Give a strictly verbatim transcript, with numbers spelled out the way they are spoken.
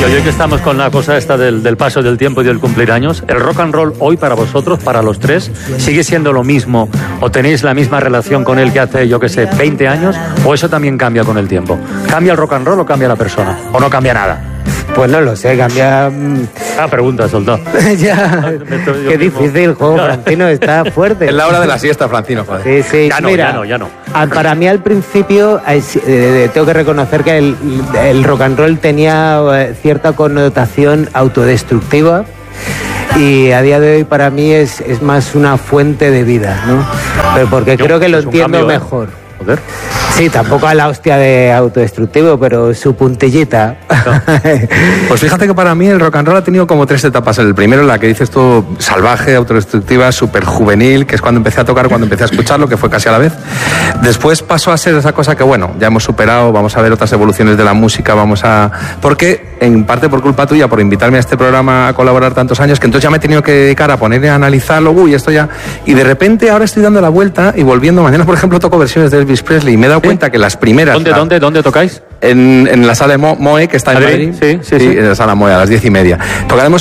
Oye, hoy que estamos con la cosa esta del, del paso del tiempo y del cumplir años, ¿el rock and roll hoy para vosotros, para los tres, sigue siendo lo mismo o tenéis la misma relación con él que hace, yo que sé, veinte años? ¿O eso también cambia con el tiempo? ¿Cambia el rock and roll o cambia la persona? ¿O no cambia nada? Pues no lo sé, cambia... Ah, pregunta, soltado. Ya, qué difícil, juego, Francino, está fuerte. Es la hora de la siesta, Francino, joder. Sí, sí, ya no, mira, ya no, ya no. Para mí al principio eh, tengo que reconocer que el, el rock and roll tenía eh, cierta connotación autodestructiva. Y a día de hoy para mí es, es más una fuente de vida, ¿no? Pero porque Yo, creo que lo entiendo cambio, mejor. ¿eh? Joder. Sí, tampoco a la hostia de autodestructivo, pero su puntillita. No. Pues fíjate que para mí el rock and roll ha tenido como tres etapas. El primero, la que dices tú, salvaje, autodestructiva, súper juvenil, que es cuando empecé a tocar, cuando empecé a escucharlo, que fue casi a la vez. Después pasó a ser esa cosa que, bueno, ya hemos superado, vamos a ver otras evoluciones de la música, vamos a... Porque, en parte por culpa tuya, por invitarme a este programa a colaborar tantos años, que entonces ya me he tenido que dedicar a poner a analizarlo, uy, esto ya... Y de repente ahora estoy dando la vuelta y volviendo. Mañana, por ejemplo, toco versiones de Elvis Presley y me he dado cuenta que las primeras... ¿Dónde, la, dónde, dónde tocáis? En, en la sala de Mo, Moe, que está en Madrid. Sí, sí, sí, sí. En la sala Moe, a las diez y media. Tocaremos